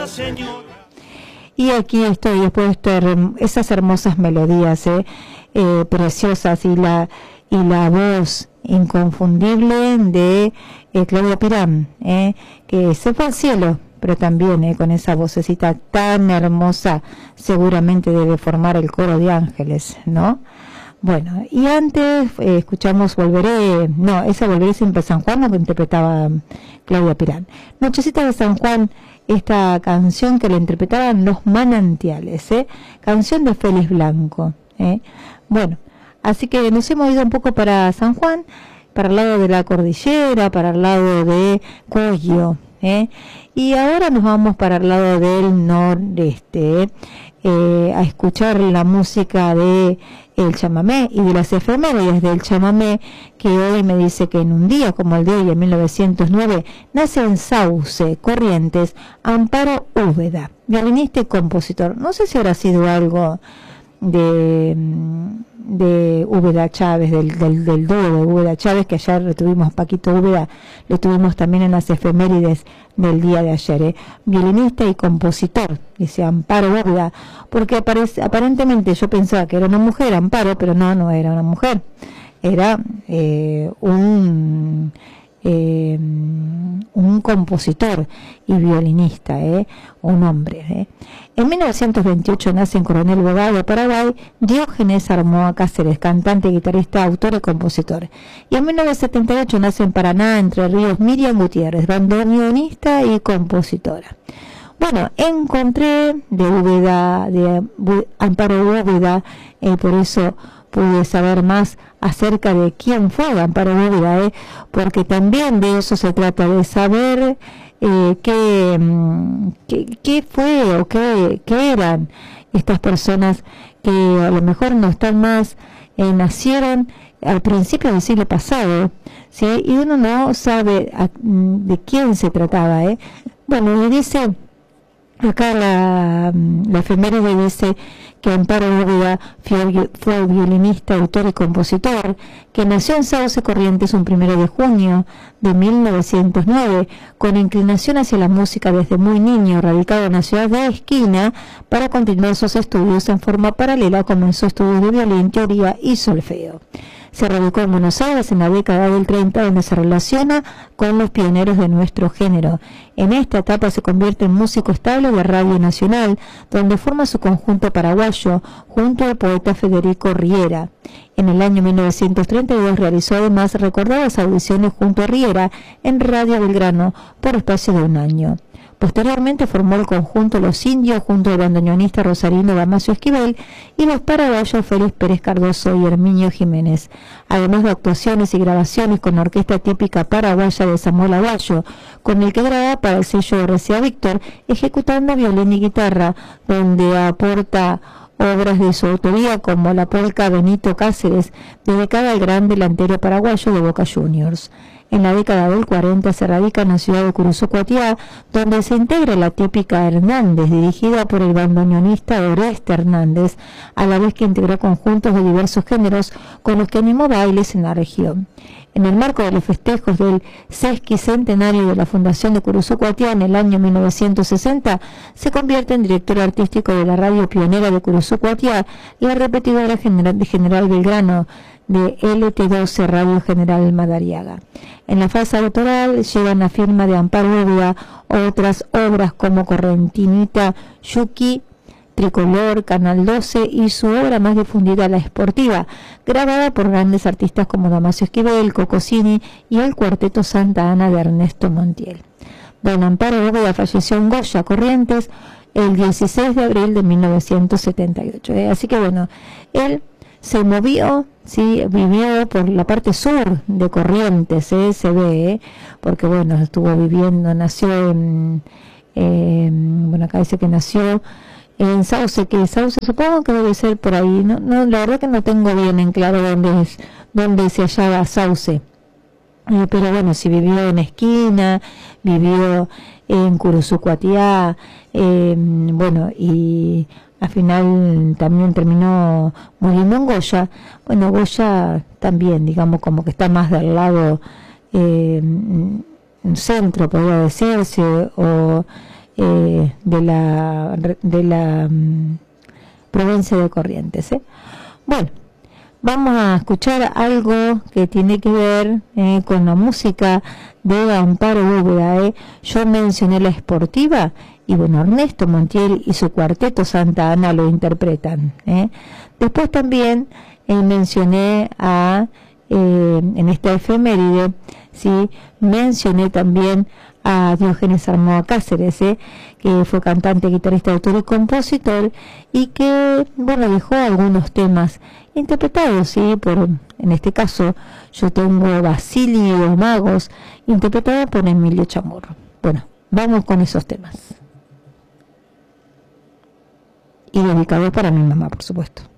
Y aquí estoy después de esas hermosas melodías preciosas y la voz inconfundible de Claudia Pirán, que se fue al cielo, pero también con esa vocecita tan hermosa seguramente debe formar el coro de ángeles, ¿no? Bueno, y antes escuchamos Volveré siempre a San Juan, lo que interpretaba Claudia Pirán. Nochecita de San Juan, esta canción que la interpretaban Los Manantiales, canción de Félix Blanco. Bueno, así que nos hemos ido un poco para San Juan, para el lado de la cordillera, para el lado de Cuyo, y ahora nos vamos para el lado del nordeste, a escuchar la música de el chamamé y de las efemérides del chamamé, que hoy me dice que en un día como el de hoy, en 1909, nace en Sauce, Corrientes, Amparo Úbeda, violinista y compositor. No sé si habrá sido algo de Úbeda Chávez, del dúo de Úbeda Chávez, que ayer tuvimos a Paquito Úbeda, lo tuvimos también en las efemérides del día de ayer, violinista y compositor, dice Amparo Úbeda, porque aparentemente yo pensaba que era una mujer, Amparo, pero no era una mujer, era un compositor y violinista, un hombre. En 1928 nace en Coronel Bogado, Paraguay, Diógenes Armoa Cáceres, cantante, guitarrista, autor y compositor. Y en 1978 nace en Paraná, Entre Ríos, Miriam Gutiérrez, bandoneonista y compositora. Bueno, encontré de Amparo Úbeda, por eso pude saber más acerca de quién fue Amparo Úbeda, porque también de eso se trata, de saber qué fue o qué eran estas personas que a lo mejor no están más, nacieron al principio del siglo pasado, ¿sí? Y uno no sabe de quién se trataba. Bueno, y dice acá la efeméride, dice que Amparo Úbeda fue violinista, autor y compositor, que nació en Sauce, Corrientes, un 1 de junio de 1909, con inclinación hacia la música desde muy niño, radicado en la ciudad de Esquina. Para continuar sus estudios en forma paralela, comenzó estudios de violín, teoría y solfeo. Se radicó en Buenos Aires en la década del 30, donde se relaciona con los pioneros de nuestro género. En esta etapa se convierte en músico estable de Radio Nacional, donde forma su conjunto paraguayo junto al poeta Federico Riera. En el año 1932 realizó además recordadas audiciones junto a Riera en Radio Belgrano por espacio de un año. Posteriormente formó el conjunto Los Indios junto al bandoneonista rosarino Damasio Esquivel y los paraguayos Félix Pérez Cardoso y Herminio Jiménez, además de actuaciones y grabaciones con la orquesta típica paraguaya de Samuel Aguayo, con el que graba para el sello RCA Víctor, ejecutando violín y guitarra, donde aporta obras de su autoría como la polca Benito Cáceres, dedicada al gran delantero paraguayo de Boca Juniors. En la década del 40 se radica en la ciudad de Curuzú-Cuatiá, donde se integra la típica Hernández, dirigida por el bandoneonista Oreste Hernández, a la vez que integró conjuntos de diversos géneros con los que animó bailes en la región. En el marco de los festejos del sesquicentenario de la Fundación de Curuzú-Cuatiá en el año 1960, se convierte en director artístico de la radio pionera de Curuzú-Cuatiá, la repetidora de General Belgrano, de LT12 Radio General Madariaga. En la fase autoral llevan la firma de Amparo Úbeda otras obras como Correntinita, Yuki, Tricolor, Canal 12 y su obra más difundida, La Esportiva, grabada por grandes artistas como Damasio Esquivel, Cocosini y el Cuarteto Santa Ana de Ernesto Montiel. Don Amparo Úbeda falleció en Goya, Corrientes, el 16 de abril de 1978. Así que bueno, él se movió, sí, vivió por la parte sur de Corrientes, se ve, porque bueno, estuvo viviendo, nació bueno, acá dice que nació en Sauce, que Sauce supongo que debe ser por ahí, no, la verdad que no tengo bien en claro dónde se hallaba Sauce, pero bueno, si vivió en Esquina, vivió en Curuzú-Cuatiá, bueno, y al final también terminó muriendo en Goya. Bueno, Goya también, digamos, como que está más del lado centro, podría decirse, o provincia de Corrientes. Bueno, vamos a escuchar algo que tiene que ver con la música de Amparo Bóveda. Yo mencioné la esportiva y bueno, Ernesto Montiel y su cuarteto Santa Ana lo interpretan. Después también mencioné en esta efeméride, ¿sí? Mencioné también a Diógenes Armoa Cáceres, que fue cantante, guitarrista, autor y compositor, y que, bueno, dejó algunos temas interpretados, ¿sí? En este caso, yo tengo Basilio Magos, interpretado por Emilio Chamorro. Bueno, vamos con esos temas. Y dedicado para mi mamá, por supuesto.